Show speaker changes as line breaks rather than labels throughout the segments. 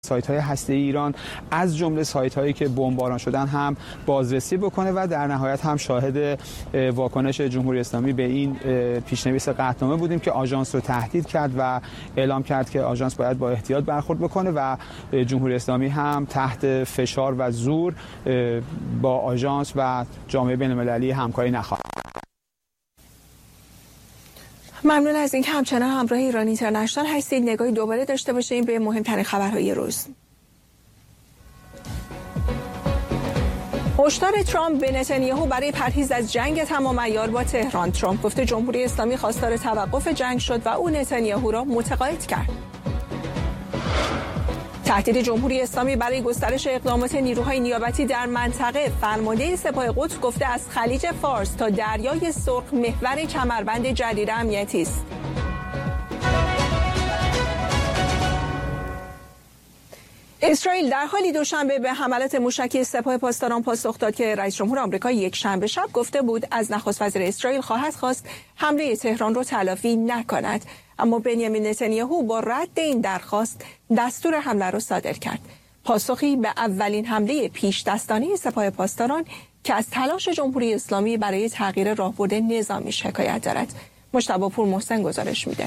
سایت‌های هسته‌ای ایران از جمله سایت‌هایی که بمباران شدن هم بازرسی بکنه و در نهایت هم شاهد واکنش جمهوری اسلامی به این پیشنویس قطعنامه بودیم که آژانس رو تهدید کرد و اعلام کرد که آژانس باید با احتیاط برخورد بکنه و جمهوری اسلامی هم تحت فشار و زور با آژانس و جامعه بین‌المللی همکاری نخواهد.
ممنون از اینکه همچنان همراه ایران اینترنشنال هستید. نگاهی دوباره داشته باشیم به مهمترین خبرهای روز. هشدار ترامپ به نتانیاهو برای پرهیز از جنگ تمام عیار با تهران. ترامپ گفته جمهوری اسلامی خواستار توقف جنگ شد و او نتانیاهو را متقاعد کرد. تهدید جمهوری اسلامی برای گسترش اقدامات نیروهای نیابتی در منطقه. فرمانده سپاه قدس گفته از خلیج فارس تا دریای سرخ محور کمربند جزیره امنیتی است. اسرائیل در حالی دوشنبه به حملات موشکی سپاه پاسداران پاسخ داد که رئیس جمهور آمریکا یک شنبه شب گفته بود از نخست وزیر اسرائیل خواهد خواست حمله تهران را تلافی نکند. اما بنیامین نتانیاهو با رد این درخواست دستور حمله را صادر کرد. پاسخی به اولین حمله پیش دستانه سپاه پاسداران که از تلاش جمهوری اسلامی برای تغییر راهبرد نظامی حکایت دارد. مجتبی پور محسن گزارش میده.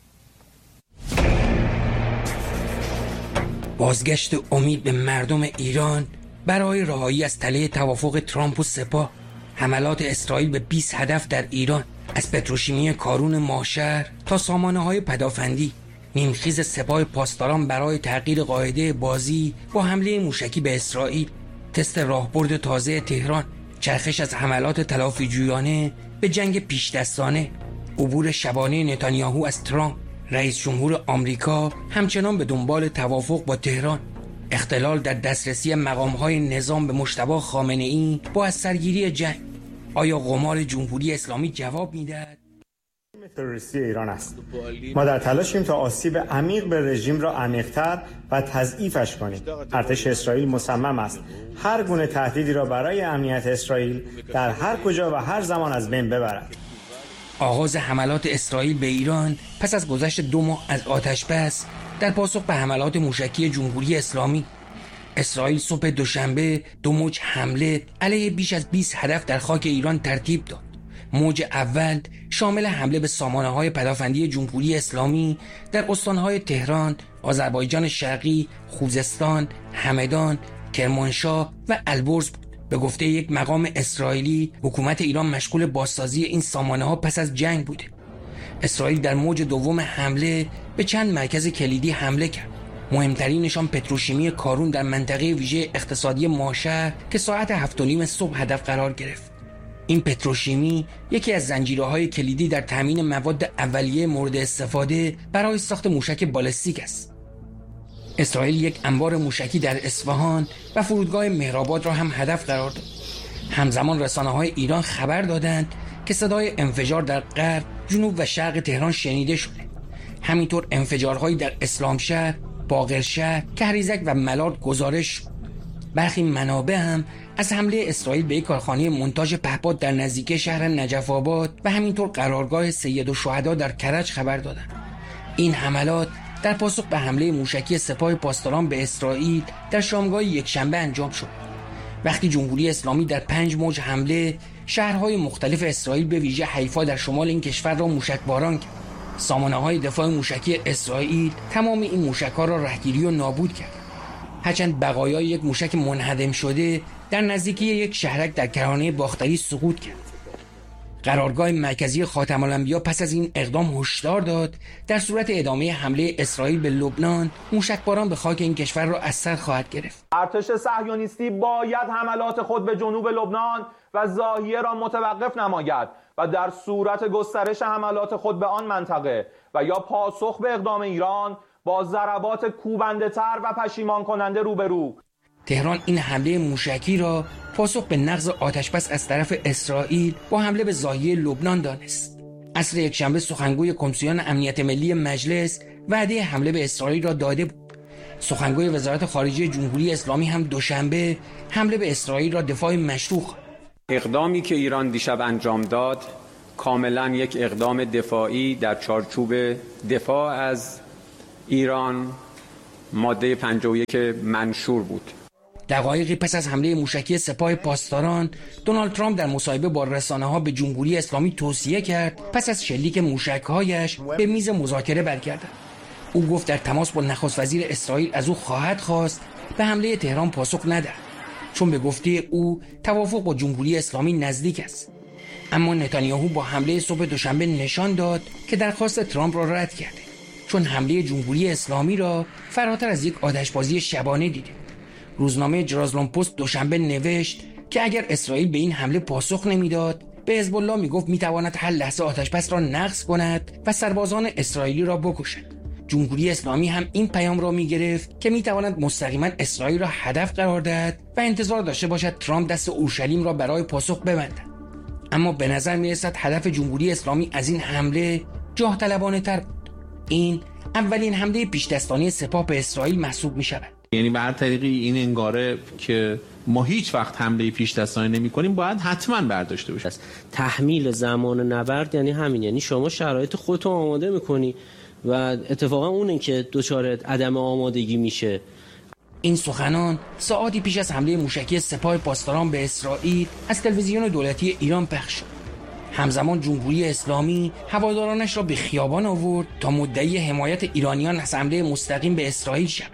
بازگشت امید به مردم ایران برای رهایی از تله توافق ترامپ و سپاه. حملات اسرائیل به 20 هدف در ایران، از پتروشیمی کارون ماهشهر تا سامانه‌های پدافندی. نیمخیز سپاه پاسداران برای تغییر قاعده بازی با حمله موشکی به اسرائیل. تست راهبرد تازه تهران، چرخش از حملات تلافی‌جویانه به جنگ پیش‌دستانه. عبور شبانه نتانیاهو از ترامپ. رئیس جمهور آمریکا همچنان به دنبال توافق با تهران. اختلال در دسترسی مقام‌های نظام به مجتبی خامنه‌ای با از سرگیری جنگ. آیا قمار جمهوری اسلامی جواب میدهد؟
تروریستی ایران است. ما در تلاشیم تا آسیب عمیق به رژیم را عمیق‌تر و تضعیفش کنیم. ارتش اسرائیل مصمم است هر گونه تهدیدی را برای امنیت اسرائیل در هر کجا و هر زمان از بین ببرد.
آغاز حملات اسرائیل به ایران پس از گذشت 2 ماه از آتش‌بس در پاسخ به حملات موشکی جمهوری اسلامی. اسرائیل صبح دوشنبه 2 موج حمله علیه بیش از 20 هدف در خاک ایران ترتیب داد. موج اول شامل حمله به سامانه‌های پدافندی جمهوری اسلامی در استان‌های تهران، آذربایجان شرقی، خوزستان، همدان، کرمانشاه و البرز بود. به گفته یک مقام اسرائیلی، حکومت ایران مشغول بازسازی این سامانه‌ها پس از جنگ بوده. اسرائیل در موج دوم حمله به چند مرکز کلیدی حمله کرد. مهمترینشان پتروشیمی کارون در منطقه ویژه اقتصادی ماهشهر که ساعت 7:30 صبح هدف قرار گرفت. این پتروشیمی یکی از زنجیره‌های کلیدی در تامین مواد اولیه مورد استفاده برای ساخت موشک بالستیک است. اسرائیل یک انبار موشکی در اصفهان و فرودگاه مهرآباد را هم هدف قرار داد. همزمان رسانه‌های ایران خبر دادند که صدای انفجار در غرب، جنوب و شرق تهران شنیده شده. همینطور انفجارهایی در اسلامشهر، باقرشهر، کهریزک و ملارد گزارش شد. برخی منابع هم از حمله اسرائیل به یک کارخانه مونتاژ پهپاد در نزدیکی شهر نجف آباد و همینطور قرارگاه سیدالشهدا در کرج خبر دادند. این حملات در پاسخ به حمله موشکی سپاه پاسداران به اسرائیل در شامگاه یکشنبه انجام شد. وقتی جمهوری اسلامی در 5 موج حمله شهرهای مختلف اسرائیل به ویژه حیفا در شمال این کشور را موشکباران کرد. سامانه‌های دفاع موشکی اسرائیل تمام این موشک‌ها را رهگیری و نابود کرد. هرچند بقایای یک موشک منهدم شده در نزدیکی یک شهرک در کرانه باختری سقوط کرد. قرارگاه مرکزی خاتم الانبیا پس از این اقدام هشدار داد در صورت ادامه حمله اسرائیل به لبنان، موشکباران به خاک این کشور را از سر خواهد گرفت.
ارتش صهیونیستی باید حملات خود به جنوب لبنان و ضاحیه را متوقف نماید و در صورت گسترش حملات خود به آن منطقه و یا پاسخ به اقدام ایران با ضربات کوبنده‌تر و پشیمان کننده روبرو.
تهران این حمله موشکی را پاسخ به نقض آتشبس از طرف اسرائیل با حمله به ضاحیه لبنان دانست. عصر یکشنبه سخنگوی کمیسیون امنیت ملی مجلس وعده حمله به اسرائیل را داده بود. سخنگوی وزارت خارجه جمهوری اسلامی هم دوشنبه حمله به اسرائیل را دفاع مشروع خواند.
اقدامی که ایران دیشب انجام داد کاملا یک اقدام دفاعی در چارچوب دفاع از ایران ماده 51 منشور بود.
دقایقی پس از حمله موشکی سپاه پاسداران، دونالد ترامپ در مصاحبه با رسانه‌ها به جمهوری اسلامی توصیه کرد پس از شلیک موشک‌هایش به میز مذاکره برگردد. او گفت در تماس با نخست وزیر اسرائیل از او خواهد خواست به حمله تهران پاسخ ندهد، چون به گفته او توافق با جمهوری اسلامی نزدیک است. اما نتانیاهو با حمله صبح دوشنبه نشان داد که درخواست ترامپ را رد کرده، چون حمله جمهوری اسلامی را فراتر از یک آتشبازی شبانه دیده. روزنامه جرازلم پست دوشنبه نوشت که اگر اسرائیل به این حمله پاسخ نمیداد، به حزب الله میگفت میتواند هر لحظه آتشبس را نقض کند و سربازان اسرائیلی را بکشد. جمهوری اسلامی هم این پیام را میگرفت که میتواند مستقیما اسرائیل را هدف قرار دهد و انتظار داشته باشد ترامپ دست اورشلیم را برای پاسخ ببندد. اما به نظر میرسد هدف جمهوری اسلامی از این حمله جاه طلبانه تر بود. این اولین حمله پیشدستانه سپاه به اسرائیل محسوب میشود.
یعنی به هر طریقی این انگاره که ما هیچ وقت حمله پیش دستانه نمی کنیم باید حتما برداشته بشه.
تحمیل زمان نبرد یعنی همین، یعنی شما شرایط خودتو آماده میکنی و اتفاقا اونه که دچار عدم آمادگی میشه.
این سخنان ساعاتی پیش از حمله موشکی سپاه پاسداران به اسرائیل از تلویزیون دولتی ایران پخش شد. همزمان جمهوری اسلامی هوادارانش را به خیابان آورد تا مدعی حمایت ایرانیان از حمله مستقیم به اسرائیل شود.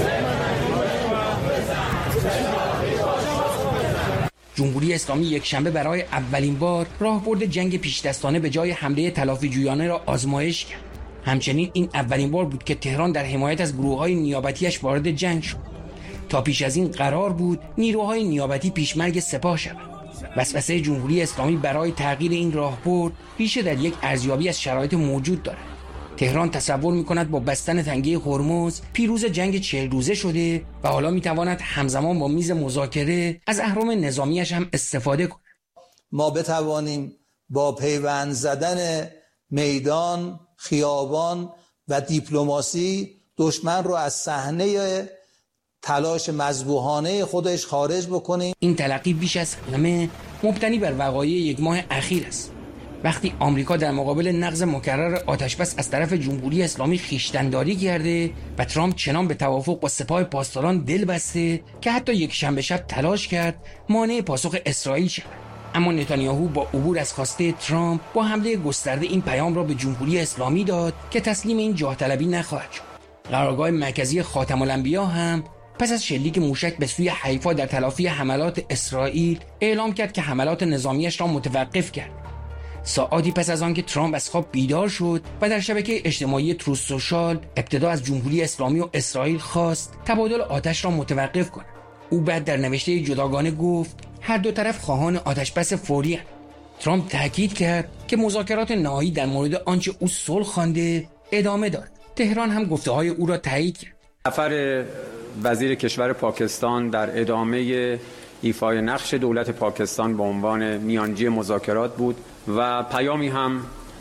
جمهوری اسلامی یک شنبه برای اولین بار راهبرد جنگ پیشدستانه به جای حمله تلافی‌جویانه را آزمایش کرد. همچنین این اولین بار بود که تهران در حمایت از گروه‌های نیابتیش وارد جنگ شد. تا پیش از این قرار بود نیروهای نیابتی پیشمرگ سپاه شوند. وسوسه جمهوری اسلامی برای تغییر این راهبرد ریشه در یک ارزیابی از شرایط موجود دارد. تهران تصور می‌کند با بستن تنگه هرمز پیروز جنگ 40 روزه شده و حالا می‌تواند همزمان با میز مذاکره از اهرم نظامیش هم استفاده کند.
ما بتوانیم با پیوند زدن میدان، خیابان و دیپلماسی دشمن رو از صحنه تلاش مذبوحانه خودش خارج بکنیم.
این تلقی بیش از همه مبتنی بر وقایع یک ماه اخیر است. وقتی آمریکا در مقابل نقض مکرر آتشبس از طرف جمهوری اسلامی خویشتن‌داری کرده و ترامپ چنان به توافق با سپاه پاسداران دل بسته که حتی یک شنبه شب تلاش کرد مانع پاسخ اسرائیل شود. اما نتانیاهو با عبور از خواسته ترامپ با حمله گسترده این پیام را به جمهوری اسلامی داد که تسلیم این جاه طلبی نخواهد شد. قرارگاه مرکزی خاتم الانبیا هم پس از شلیک موشک به سوی حیفا در تلافی حملات اسرائیل اعلام کرد که حملات نظامیش را متوقف کرد. ساعاتی پس از آنکه ترامپ از خواب بیدار شد و در شبکه اجتماعی تروث سوشال ابتدا از جمهوری اسلامی و اسرائیل خواست تبادل آتش را متوقف کند. او بعد در نوشته جداگانه گفت هر دو طرف خواهان آتشبس فوری هستند. ترامپ تاکید کرد که مذاکرات نهایی در مورد آنچه او صلح خوانده ادامه دارد. تهران هم گفته‌های او را تایید کرد.
سفر وزیر کشور پاکستان در ادامه ایفای نقش دولت پاکستان به عنوان میانجی مذاکرات بود و پیامی هم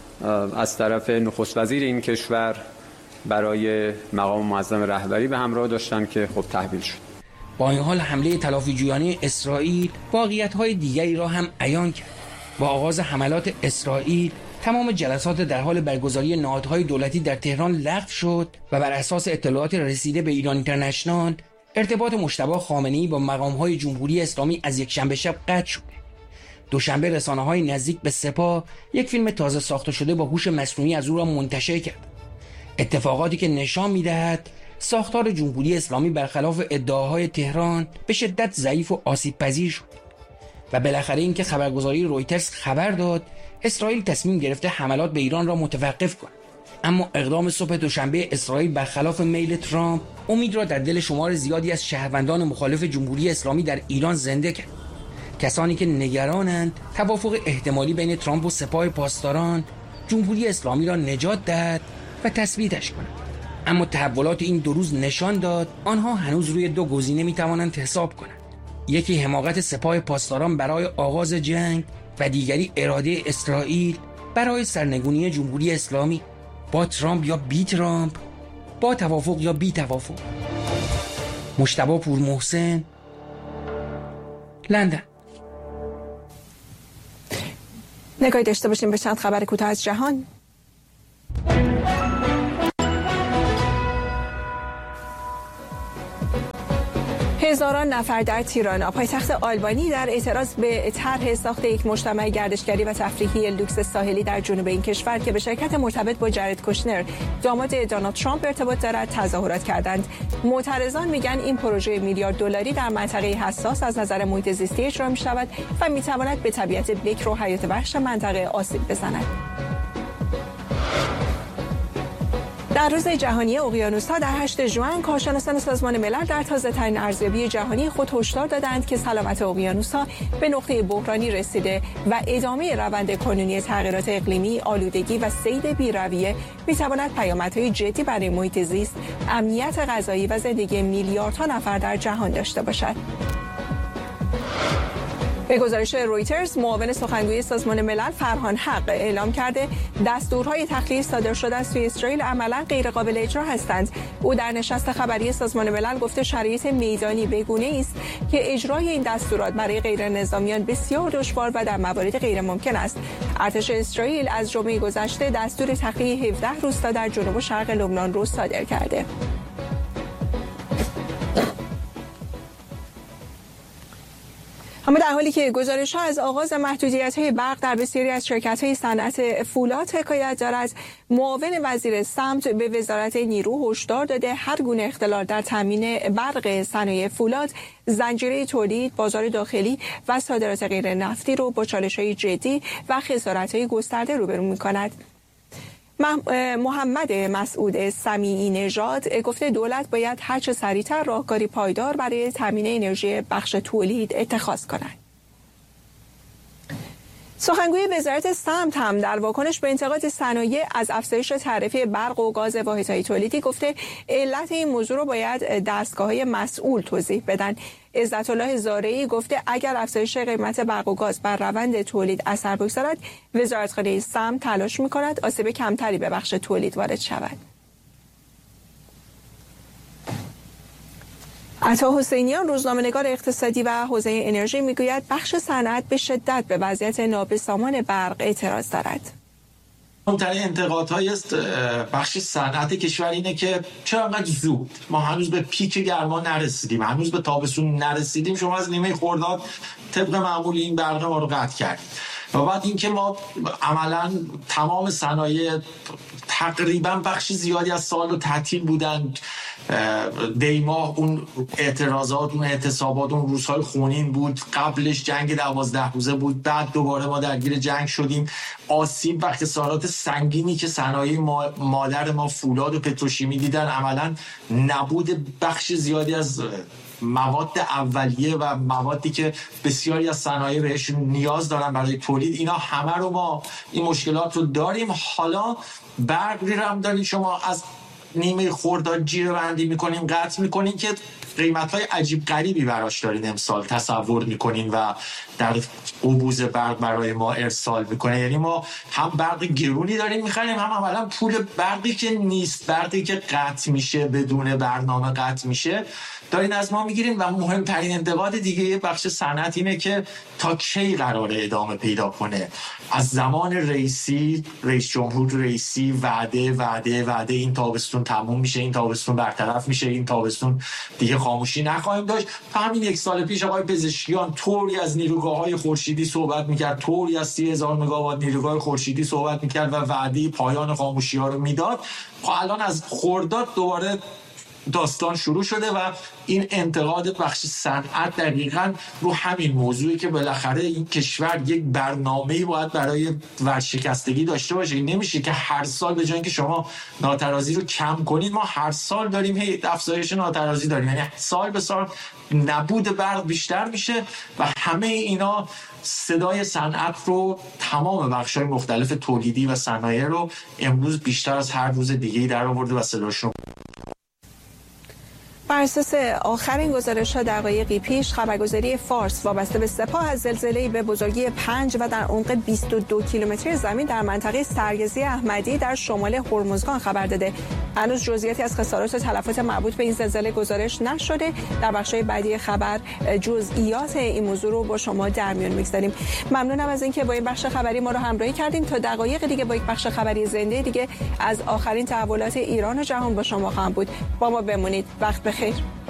از طرف نخست وزیر این کشور برای مقام معظم رهبری به همراه داشتن که خب تحویل شد.
با این حال حمله تلافی‌جویانه اسرائیل واقعیت‌های دیگری را هم عیان کرد. با آغاز حملات اسرائیل تمام جلسات در حال برگزاری نهادهای دولتی در تهران لغو شد و بر اساس اطلاعات رسیده به ایران اینترنشنال ارتباط مجتبی خامنه‌ای با مقام‌های جمهوری اسلامی از یک شنبه شب قطع شد. دوشنبه رسانه‌های نزدیک به سپاه یک فیلم تازه ساخته شده با هوش مصنوعی از او را منتشر کرد. اتفاقاتی که نشان می‌دهد ساختار جمهوری اسلامی برخلاف ادعاهای تهران به شدت ضعیف و آسیب‌پذیر شد. و بالاخره اینکه خبرگزاری رویترز خبر داد اسرائیل تصمیم گرفته حملات به ایران را متوقف کند. اما اقدام صبح دوشنبه اسرائیل برخلاف میل ترامپ امید را در دل شمار زیادی از شهروندان مخالف جمهوری اسلامی در ایران زنده کرد. کسانی که نگرانند توافق احتمالی بین ترامپ و سپاه پاسداران جمهوری اسلامی را نجات دهد و تثبیتش کند. اما تحولات این دو روز نشان داد آنها هنوز روی دو گزینه میتوانند حساب کنند. یکی حماقت سپاه پاسداران برای آغاز جنگ و دیگری اراده اسرائیل برای سرنگونی جمهوری اسلامی. با ترامپ یا بی ترامپ، با توافق یا بی توافق. مجتبی پورمحسن، لندن.
نگاهی داشته باشیم به چند خبر کوتاه از جهان. هزاران نفر در تیرانا پایتخت آلبانی در اعتراض به طرح ساخت یک مجتمع گردشگری و تفریحی لوکس ساحلی در جنوب این کشور که به شرکت مرتبط با جارد کوشنر داماد دونالد ترامپ ارتباط دارد تظاهرات کردند. معترضان میگن این پروژه میلیارد دلاری در منطقه حساس از نظر محیط زیستی اجرا میشود و میتواند به طبیعت بکر و حیات وحش منطقه آسیب بزند. در روز جهانی اقیانوس‌ها در 8 ژوئن کارشناسان سازمان ملل در تازه‌ترین ارزیابی جهانی خود هشدار دادند که سلامت اقیانوس‌ها به نقطه بحرانی رسیده و ادامه روند کنونی تغییرات اقلیمی، آلودگی و صید بی‌رویه می‌تواند پیامدهای جدی برای محیط زیست، امنیت غذایی و زندگی میلیاردها نفر در جهان داشته باشد. به گزارش رویترز، معاون سخنگوی سازمان ملل فرهان حق اعلام کرده دستورهای تخلیه صادر شده از سوی اسرائیل عملاً غیر قابل اجرا هستند. او در نشست خبری سازمان ملل گفته شرایط میدانی بگونه است که اجرای این دستورات برای غیر نظامیان بسیار دشوار و در موارد غیر ممکن است. ارتش اسرائیل از جمعه گذشته دستور تخلیه 17 روستا در جنوب و شرق لبنان را صادر کرده. اما در حالی که گزارش‌ها از آغاز محدودیت‌های برق در بسیاری از شرکت‌های صنعت فولاد حکایت دارد، معاون وزیر سمت به وزارت نیرو هشدار داده هر گونه اختلال در تامین برق صنایع فولاد، زنجیره تولید، بازار داخلی و صادرات غیر نفتی رو با چالش‌های جدی و خسارت‌های گسترده روبرو می‌کند. محمد مسعود سمیعی نژاد گفته دولت باید هرچه سریعتر راهکاری پایدار برای تامین انرژی بخش تولید اتخاذ کند. سخنگوی وزارت سمت هم در واکنش به انتقاد صنایع از افزایش تعرفه برق و گاز واحدهای تولیدی گفته علت این موضوع رو باید دستگاه‌های مسئول توضیح بدن. عزت الله زارعی گفته اگر افزایش قیمت برق و گاز بر روند تولید اثر بگذارد، وزارتخانه سمت تلاش می‌کند آسیب کمتری به بخش تولید وارد شود. عطا حسینیان روزنامه‌نگار اقتصادی و حوزه انرژی میگوید بخش صنعت به شدت به وضعیت نابسامان برق اعتراض دارد.
مهمترین انتقادهای بخش صنعت کشور اینه که چرا انقدر زود، ما هنوز به پیک گرما نرسیدیم، هنوز به تابستون نرسیدیم، شما از نیمه خرداد طبق معمول این برق ما رو قطع کردید. و بعد اینکه ما عملاً تمام صنایع تقریباً بخش زیادی از سال رو تعطیل بودن، دیماه اون اعتراضات، اون اعتصابات، اون روزهای خونین بود، قبلش جنگ 12 روزه بود، بعد دوباره ما درگیر جنگ شدیم، آسیب و خسارات سنگینی که صنایع مادر ما فولاد و پتروشیمی دیدن، عملاً نبود بخش زیادی از مواد اولیه و موادی که بسیاری از صنایع بهش نیاز دارن برای تولید، اینا همه رو ما این مشکلات رو داریم. حالا برقی رو هم داریم، شما از نیمه خرداد جیره بندی میکنین، قطع میکنین که قیمت‌های عجیب غریبی براش دارین امسال تصور میکنین و در قبوز برق برای ما ارسال میکنه. یعنی ما هم برق گرونی داریم میخریم، هم عملا پول برقی که نیست، برقی که قطع میشه بدون برنامه قطع میشه دارین از ما میگیرین. و مهمترین انتقاد دیگه بخش صنعت اینه که تا کی قراره ادامه پیدا کنه؟ از زمان رئیس جمهور رئیسی وعده این تابستون تموم میشه، این تابستون برطرف میشه، این تابستون دیگه خاموشی نخواهیم داشت. همین 1 سال پیش آقای پزشکیان طوری از نیروگاه‌های خورشیدی صحبت میکرد، طوری از 30,000 مگاوات نیروگاه خورشیدی صحبت میکرد و وعده پایان خاموشی‌ها رو میداد. الان از خرداد دوباره داستان شروع شده و این انتقاد بخش صنعت دقیقاً رو همین موضوعی که بالاخره این کشور یک برنامه‌ای باید برای ورشکستگی داشته باشه. این نمیشه که هر سال به جای اینکه شما ناترازی رو کم کنید، ما هر سال داریم افزایش ناترازی داریم، یعنی سال به سال نبود برق بیشتر میشه و همه اینا صدای صنعت رو، تمام بخش‌های مختلف تولیدی و صنایع رو امروز بیشتر از هر روز دیگه‌ای در آورده و صداشون.
بر اساس آخرین گزارش‌ها دقایقی پیش، خبرگزاری فارس وابسته به سپاه از زلزله‌ای به بزرگی 5 و در عمق 22 کیلومتری زمین در منطقه سرگزی احمدی در شمال هرمزگان خبر داده. هنوز جزئیاتی از خسارات و تلفات مربوط به این زلزله گزارش نشده. در بخش‌های بعدی خبر جزئیات این موضوع رو با شما در میان می‌گذاریم. ممنونم از اینکه با این بخش خبری ما رو همراهی کردین. تا دقایق دیگه با یک بخش خبری زنده دیگه از آخرین تحولات ایران و جهان با شما خواهم بود. با ما بمونید. وقت بخیر.